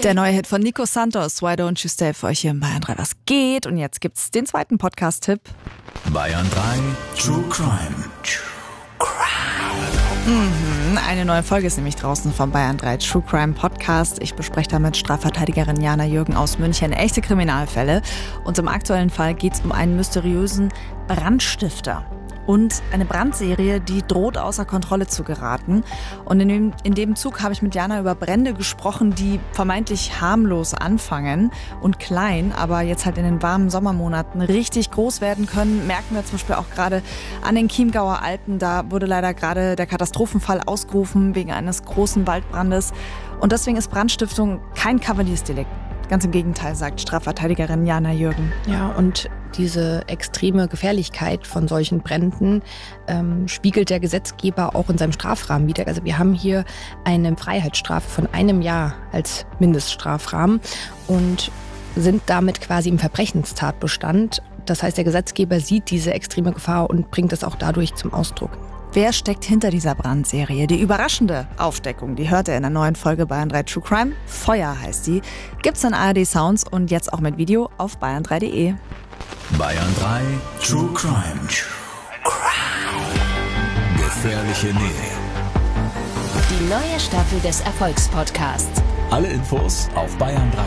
Der neue Hit von Nico Santos, Why Don't You Stay, für euch hier in Bayern 3. Was geht? Und jetzt gibt's den zweiten Podcast-Tipp. Bayern 3 True Crime. Eine neue Folge ist nämlich draußen vom Bayern 3 True Crime Podcast. Ich bespreche damit Strafverteidigerin Jana Jürgen aus München echte Kriminalfälle. Und im aktuellen Fall geht es um einen mysteriösen Brandstifter. Und eine Brandserie, die droht außer Kontrolle zu geraten. Und in dem Zug habe ich mit Jana über Brände gesprochen, die vermeintlich harmlos anfangen und klein, aber jetzt halt in den warmen Sommermonaten richtig groß werden können. Merken wir zum Beispiel auch gerade an den Chiemgauer Alpen. Da wurde leider gerade der Katastrophenfall ausgerufen wegen eines großen Waldbrandes. Und deswegen ist Brandstiftung kein Kavaliersdelikt. Ganz im Gegenteil, sagt Strafverteidigerin Jana Jürgen. Ja, und diese extreme Gefährlichkeit von solchen Bränden spiegelt der Gesetzgeber auch in seinem Strafrahmen wider. Also wir haben hier eine Freiheitsstrafe von 1 Jahr als Mindeststrafrahmen und sind damit quasi im Verbrechenstatbestand. Das heißt, der Gesetzgeber sieht diese extreme Gefahr und bringt es auch dadurch zum Ausdruck. Wer steckt hinter dieser Brandserie? Die überraschende Aufdeckung, die hört ihr in der neuen Folge Bayern 3 True Crime. Feuer heißt die. Gibt's in ARD Sounds und jetzt auch mit Video auf bayern3.de. Bayern 3 True Crime. Gefährliche Nähe. Die neue Staffel des Erfolgspodcasts. Alle Infos auf bayern3.